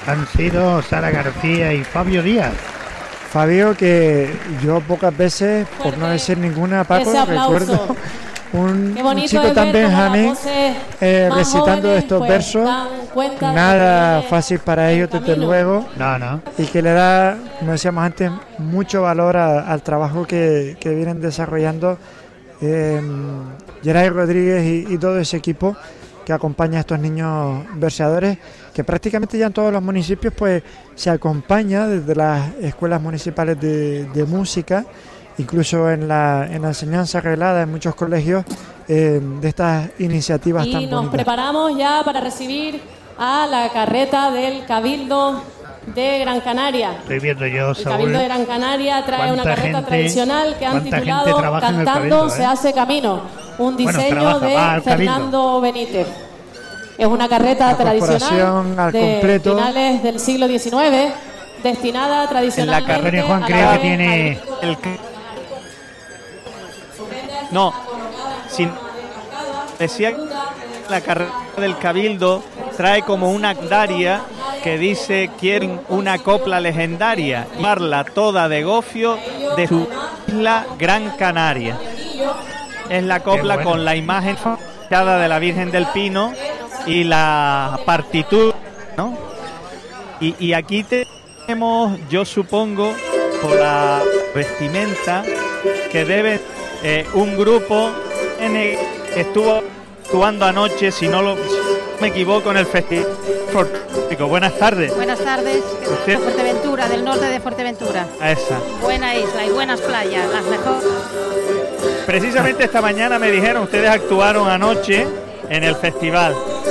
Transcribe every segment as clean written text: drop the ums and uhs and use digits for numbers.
han sido Sara García y Fabio Díaz. Fabio, que yo pocas veces, por no decir ninguna, Paco, recuerdo un chico tan benjamín recitando estos versos, nada fácil para ellos, desde luego, y que le da, como decíamos antes, mucho valor al trabajo que vienen desarrollando Geray Rodríguez y todo ese equipo que acompaña a estos niños verseadores, que prácticamente ya en todos los municipios pues se acompaña desde las escuelas municipales de música, incluso en la enseñanza reglada en muchos colegios, de estas iniciativas tan bonitas. Y nos preparamos ya para recibir a la carreta del Cabildo de Gran Canaria. Estoy viendo yo, Saúl, el Cabildo de Gran Canaria trae una carreta tradicional que han titulado Cantando Cabildo, se hace camino, un diseño de Fernando Benítez. Es una carreta tradicional de finales del siglo XIX, destinada tradicionalmente en la carrera. Juan creo que tiene decía que la carrera del Cabildo trae como una daria que dice: quieren una copla legendaria, llamarla toda de gofio de su isla Gran Canaria. Es la copla con la imagen de la Virgen del Pino y la partitura, ¿no? Y aquí tenemos, yo supongo, por la vestimenta, que debe un grupo que estuvo actuando anoche, si no me equivoco, en el festival. Buenas tardes. Buenas tardes. De Fuerteventura, del norte de Fuerteventura. Esa. Buena isla y buenas playas, las mejores. Precisamente esta mañana me dijeron, ustedes actuaron anoche en el festival.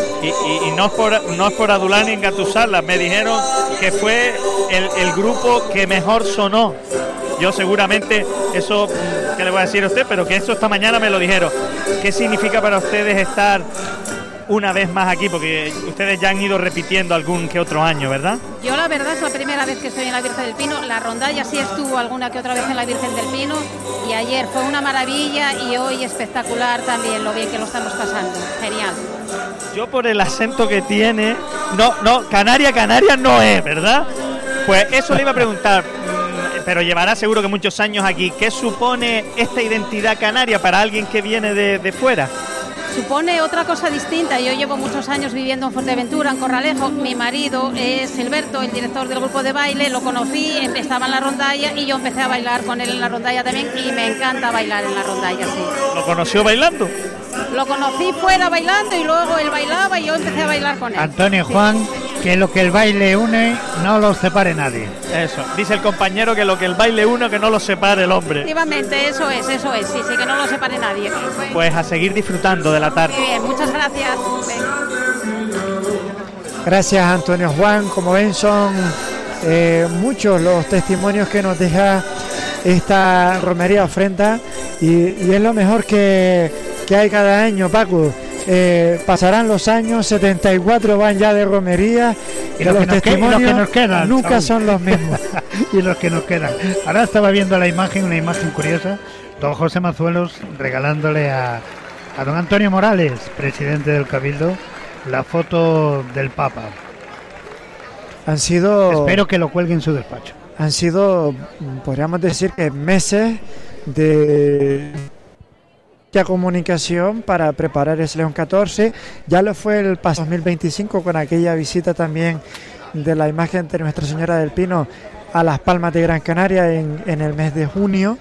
Y no es por adular ni engatusarla, me dijeron que fue el grupo que mejor sonó. Yo seguramente, eso, ¿qué le voy a decir a usted? Pero que eso esta mañana me lo dijeron. ¿Qué significa para ustedes estar una vez más aquí? Porque ustedes ya han ido repitiendo algún que otro año, ¿verdad? Yo la verdad es la primera vez que estoy en la Virgen del Pino. La rondalla sí estuvo alguna que otra vez en la Virgen del Pino, y ayer fue una maravilla y hoy espectacular también, lo bien que lo estamos pasando. Genial. Yo por el acento que tiene, Canaria no es, ¿verdad? Pues eso le iba a preguntar, pero llevará seguro que muchos años aquí. ¿Qué supone esta identidad canaria para alguien que viene de fuera? Supone otra cosa distinta. Yo llevo muchos años viviendo en Fuerteventura, en Corralejo. Mi marido es Silberto, el director del grupo de baile. Lo conocí, estaba en la rondalla y yo empecé a bailar con él en la rondalla también, y me encanta bailar en la rondalla, sí. ¿Lo conoció bailando? Lo conocí fuera bailando y luego él bailaba y yo empecé a bailar con él. Antonio Juan, que lo que el baile une no lo separe nadie. Eso, dice el compañero que lo que el baile une, que no lo separe el hombre. Efectivamente, eso es, sí, que no lo separe nadie. Pues a seguir disfrutando de la tarde. Muy bien, muchas gracias. Gracias, Antonio Juan. Como ven, son muchos los testimonios que nos deja esta romería ofrenda, y es lo mejor que hay cada año, Paco. Pasarán los años, 74 van ya de romería, y los testimonios que nos quedan nunca son los mismos. Y los que nos quedan. Ahora estaba viendo una imagen curiosa, don José Mazuelos regalándole a don Antonio Morales, presidente del Cabildo, la foto del Papa. Espero que lo cuelgue en su despacho. Han sido, podríamos decir, que meses de comunicación para preparar ese León 14. Ya lo fue el pasado 2025 con aquella visita también de la imagen de Nuestra Señora del Pino a Las Palmas de Gran Canaria en el mes de junio.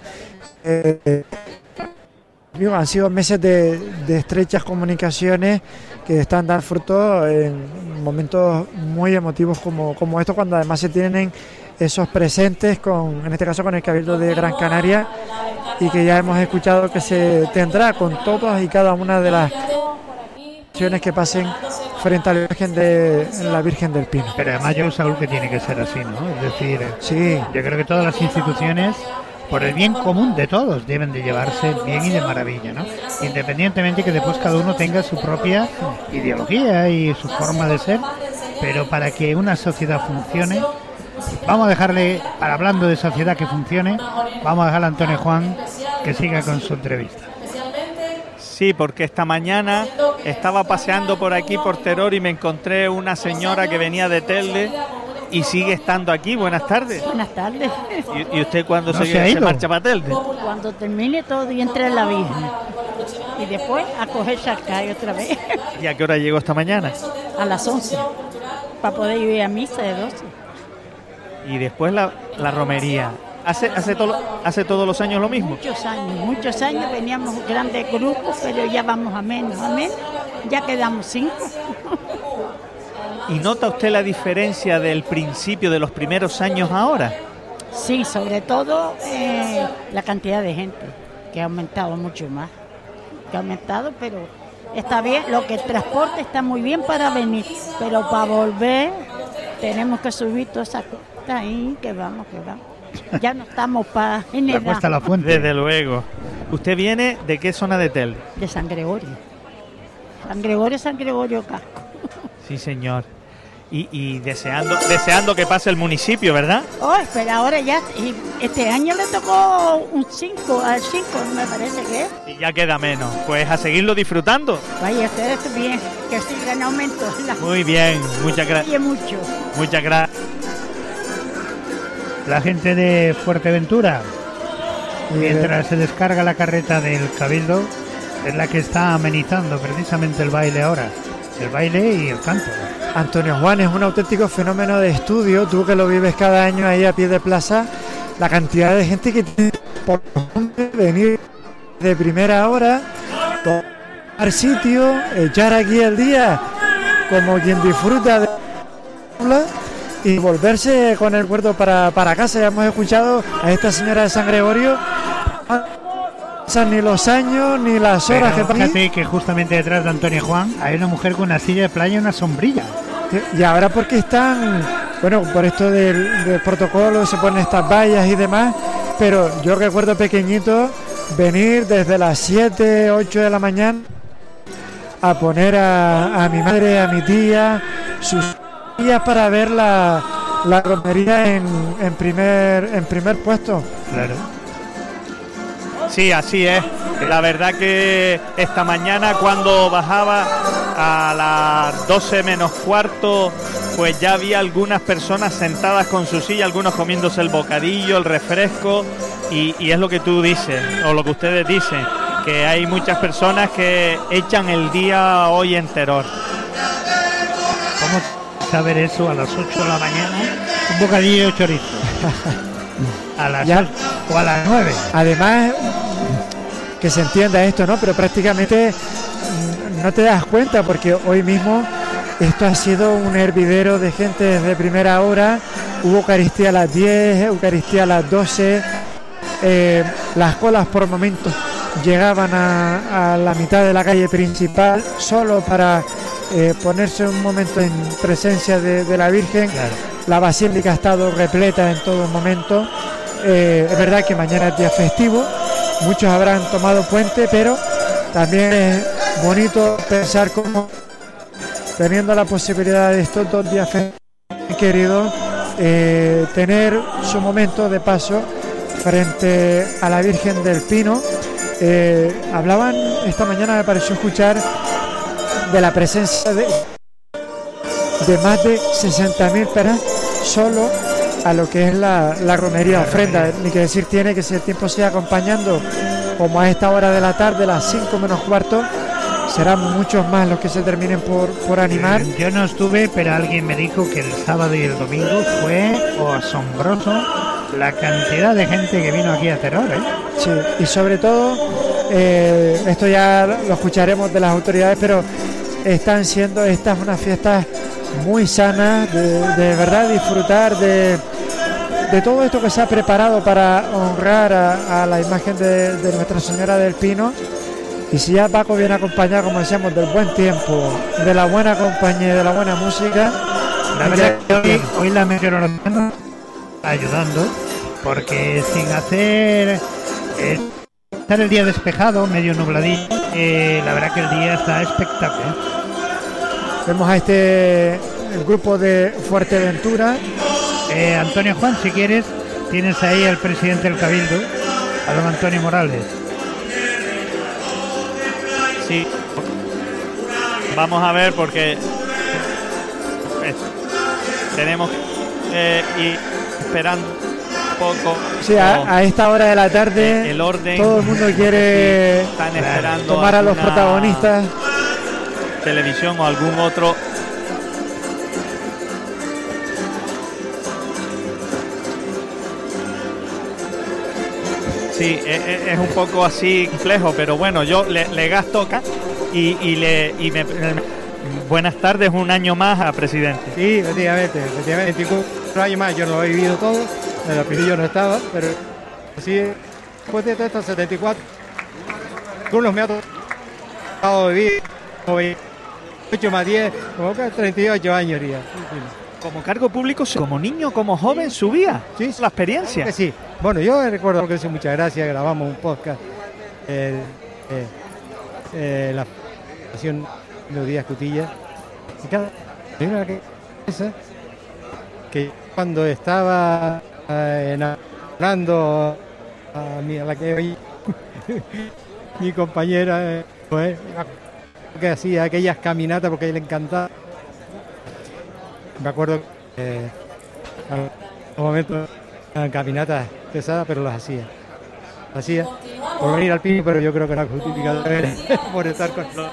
Han sido meses de estrechas comunicaciones que están dando fruto en momentos muy emotivos como estos, cuando además se tienen esos presentes en este caso con el Cabildo de Gran Canaria, y que ya hemos escuchado que se tendrá con todas y cada una de las acciones que pasen frente a la Virgen del Pino. Pero además, yo, Saúl, que tiene que ser así, ¿no? Es decir, sí, yo creo que todas las instituciones, por el bien común de todos, deben de llevarse bien y de maravilla, ¿no? Independientemente que después cada uno tenga su propia ideología y su forma de ser, pero para que una sociedad funcione, vamos a dejarle, hablando de sociedad que funcione, vamos a dejarle a Antonio Juan que siga con su entrevista. Sí, porque esta mañana estaba paseando por aquí, por Teror, y me encontré una señora que venía de Telde y sigue estando aquí. Buenas tardes. Buenas tardes. ¿Y usted cuándo se marcha para Telde? Cuando termine todo y entre en la Virgen. Y después a coger Charcay otra vez. ¿Y a qué hora llegó esta mañana? A las 11, para poder ir a misa de 12. Y después la romería. ¿Hace todos los años lo mismo? Muchos años veníamos grandes grupos, pero ya vamos a menos, ya quedamos 5. ¿Y nota usted la diferencia del principio de los primeros años ahora? Sí, sobre todo la cantidad de gente, que ha aumentado mucho más. Pero está bien, lo que el transporte está muy bien para venir, pero para volver tenemos que subir toda esa cuesta ahí, que vamos. Ya no estamos para la cuesta La Fuente. Desde luego. ¿Usted viene de qué zona de Telde? De San Gregorio. San Gregorio Casco. Sí, señor. Y deseando que pase el municipio, ¿verdad? Pero ahora ya, y este año le tocó un 5, al 5 me parece que es. Y ya queda menos, pues a seguirlo disfrutando. Vaya, ustedes bien, que sigan aumento. Muy bien, muchas gracias. Mucho. Muchas gracias. La gente de Fuerteventura, mientras se descarga la carreta del Cabildo, es la que está amenizando precisamente el baile ahora. El baile y el canto. Antonio Juan es un auténtico fenómeno de estudio. Tú que lo vives cada año ahí a pie de plaza, la cantidad de gente que tiene por venir de primera hora, al sitio, echar aquí el día como quien disfruta de y volverse con el cuerpo para casa. Ya hemos escuchado a esta señora de San Gregorio. Ni los años ni las horas. Pero fíjate que justamente detrás de Antonio Juan hay una mujer con una silla de playa y una sombrilla. Y ahora porque están, bueno, por esto del protocolo se ponen estas vallas y demás, pero yo recuerdo pequeñito venir desde las 7, 8 de la mañana a poner a mi madre, a mi tía, sus días para ver la romería en primer puesto. Claro. Sí, así es. La verdad que esta mañana cuando bajaba a las 12 menos cuarto, pues ya había algunas personas sentadas con su silla, algunos comiéndose el bocadillo, el refresco, y es lo que tú dices, o lo que ustedes dicen, que hay muchas personas que echan el día hoy en Teror. ¿Cómo saber eso a las 8 de la mañana? Un bocadillo de chorizo. A las 8 o a las 9. Además, que se entienda esto, ¿no? Pero prácticamente no te das cuenta, porque hoy mismo esto ha sido un hervidero de gente desde primera hora. Hubo Eucaristía a las 10, Eucaristía a las 12. Las colas por momentos llegaban a la mitad de la calle principal solo para ponerse un momento en presencia de la Virgen. Claro. La basílica ha estado repleta en todo momento. Es verdad que mañana es día festivo, muchos habrán tomado puente, pero también es bonito pensar cómo, teniendo la posibilidad de estos 2 días festivos, han querido tener su momento de paso frente a la Virgen del Pino. Hablaban esta mañana, me pareció escuchar, de la presencia de más de 60.000 personas solo a lo que es la romería ofrenda. Ni que decir tiene que si el tiempo sigue acompañando, como a esta hora de la tarde, las 5 menos cuarto, serán muchos más los que se terminen por animar. Yo no estuve, pero alguien me dijo que el sábado y el domingo fue asombroso la cantidad de gente que vino aquí a Teror, ¿eh? Sí, y sobre todo, esto ya lo escucharemos de las autoridades, pero están siendo estas unas fiestas muy sanas, de verdad disfrutar de todo esto que se ha preparado para honrar a la imagen de Nuestra Señora del Pino. Y si ya Paco viene acompañado, como decíamos, del buen tiempo, de la buena compañía, de la buena música, la verdad que hoy la meteorología está ayudando, porque sin hacer estar el día despejado, medio nubladillo, la verdad que el día está espectacular. Vemos a el grupo de Fuerteventura. Antonio Juan, si quieres, tienes ahí al presidente del Cabildo, a don Antonio Morales. Sí, vamos a ver porque tenemos y esperando un poco. Sí, a esta hora de la tarde el orden, todo el mundo quiere están esperando tomar a los protagonistas. Televisión o algún otro. Sí, es un poco así complejo, pero bueno, yo le gasto acá buenas tardes, un año más a presidente. Sí, efectivamente, 24 años más, yo no lo he vivido todo, en el principio no estaba, pero sí, después de estos 74, algunos me ha tocado vivir, como 8 más 10, como 38 años día. Como cargo público, como niño, como joven, subía. Sí, la experiencia. Sí, bueno, yo recuerdo que muchas gracias, grabamos un podcast, la fundación de los días Cutilla. Y cada que cuando estaba enamorando a la que hoy mi compañera, pues, que hacía aquellas caminatas porque a ella le encantaba. Me acuerdo que en un momento eran caminatas pesadas, pero las hacía. Por venir al Pino, pero yo creo que era justificado por estar con los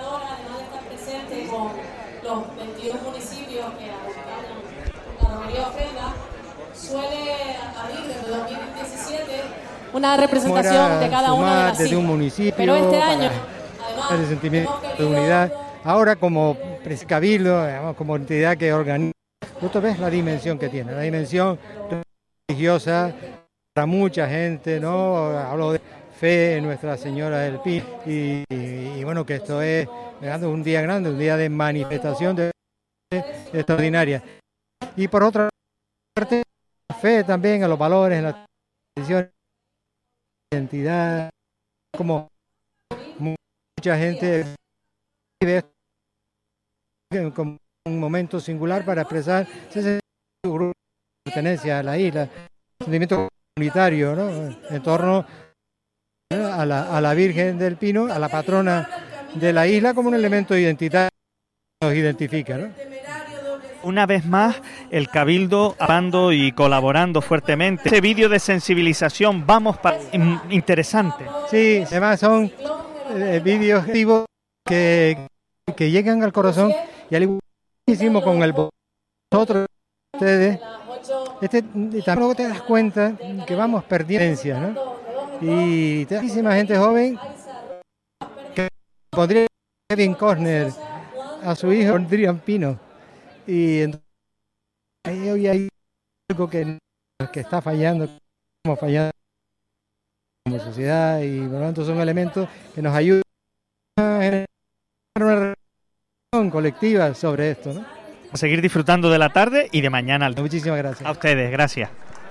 21 municipios que acompañan la romería ofrenda. Suele abrir desde 2017 una representación de cada una de las desde un municipio. Pero este año, además, el sentimiento de unidad. Ahora como cabildo, como entidad que organiza, tú ves la dimensión que tiene, la dimensión religiosa para mucha gente, ¿no? Hablo de fe en Nuestra Señora del Pino y bueno, que esto es un día grande, un día de manifestación extraordinaria. Y por otra parte, fe también en los valores, en la tradición, identidad, como mucha gente vive como un momento singular para expresar ese grupo de pertenencia a la isla, sentimiento comunitario, ¿no? En torno a la Virgen del Pino, a la patrona de la isla, como un elemento identitario que nos identifica, ¿no? Una vez más, el Cabildo hablando y colaborando fuertemente. Ese vídeo de sensibilización, interesante. Sí, además son vídeos activos que llegan al corazón y al igual que hicimos con el nosotros, ustedes, y también luego te das cuenta que vamos perdiendo, ¿no? Y te da muchísima gente joven que pondría Kevin Costner a su hijo, pondrían Pino. Y entonces hoy hay algo que está fallando, estamos fallando como sociedad, y por lo tanto son elementos que nos ayudan a generar una reflexión colectiva sobre esto, ¿no? A seguir disfrutando de la tarde y de mañana. Muchísimas gracias. A ustedes, gracias.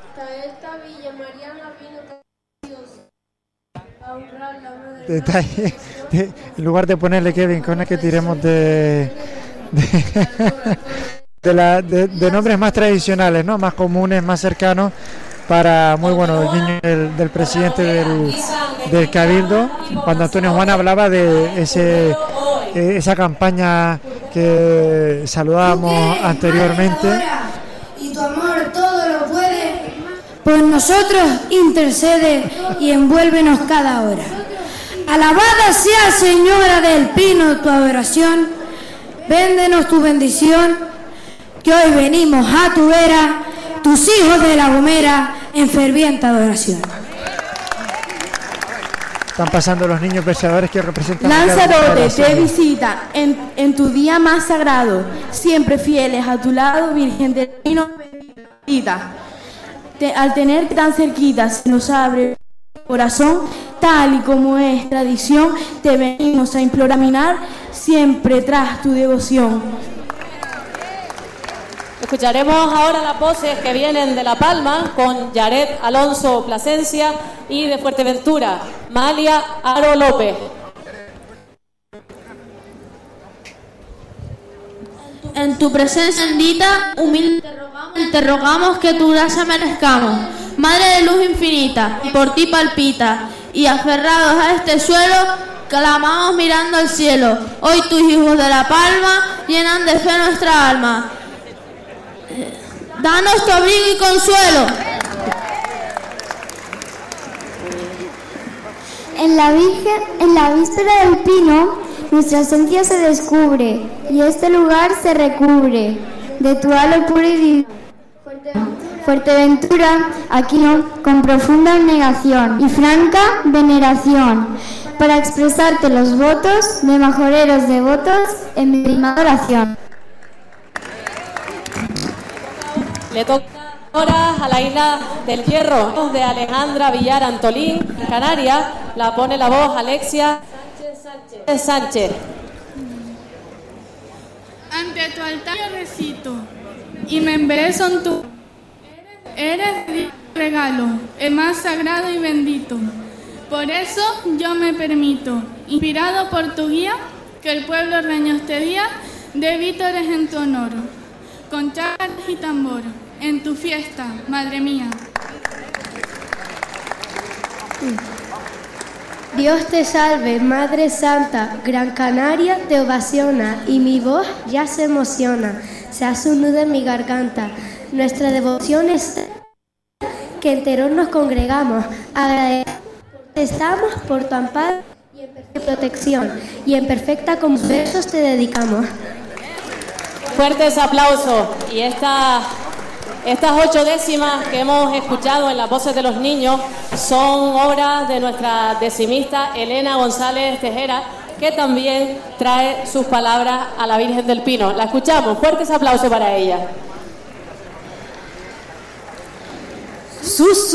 Detalle, en lugar de ponerle Kevin Costner, que tiremos de nombres más tradicionales, ¿no? Más comunes, más cercanos, para muy bueno el niño del presidente del Cabildo, cuando Antonio Juan hablaba de esa campaña que saludábamos anteriormente. Y tu amor todo lo puede, por nosotros intercede y envuélvenos cada hora. Alabada sea, Señora del Pino, tu adoración. Véndenos tu bendición, que hoy venimos a tu vera, tus hijos de La Gomera, en ferviente adoración. Están pasando los niños versadores que representan... Lanzarote te visita en tu día más sagrado, siempre fieles a tu lado, Virgen del Pino, bendita. Al tenerte tan cerquita se nos abre el corazón, tal y como es tradición, te venimos a implorar, siempre tras tu devoción. Escucharemos ahora las voces que vienen de La Palma con Yaret Alonso Plasencia y de Fuerteventura, Malia Aro López. En tu presencia bendita, humilde te rogamos que tu gracia merezcamos. Madre de luz infinita, por ti palpita, y aferrados a este suelo, clamamos mirando al cielo. Hoy tus hijos de La Palma llenan de fe nuestra alma. danos tu abrigo y consuelo. En la víspera del pino, nuestra esencia se descubre y este lugar se recubre de tu halo puro y divino. Fuerteventura, aquí con profunda abnegación y franca veneración, para expresarte los votos de majoreros devotos en mi primada oración. Le toca ahora a la isla del Hierro, de Alejandra Villar Antolín, Canarias. La pone la voz Alexia Sánchez. Ante tu altar yo recito y me embelezo en tu... Eres Dios regalo, el más sagrado y bendito. Por eso yo me permito, inspirado por tu guía, que el pueblo reño este día de vítores en tu honor, con charas y tambor, en tu fiesta, madre mía. Dios te salve, Madre Santa, Gran Canaria te ovaciona y mi voz ya se emociona, se hace un nudo en mi garganta. Nuestra devoción es que enteros nos congregamos, agradecemos por tu amparo y en perfecta protección y en perfecta conversos te dedicamos. Fuertes aplausos. Y estas 8 décimas que hemos escuchado en las voces de los niños son obras de nuestra decimista Elena González Tejera, que también trae sus palabras a la Virgen del Pino. La escuchamos. Fuertes aplausos para ella.